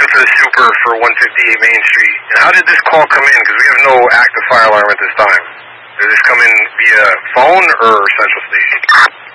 for the super for 158 Main Street. And how did this call come in? Because we have no active fire alarm at this time. Did this come in via phone or central station?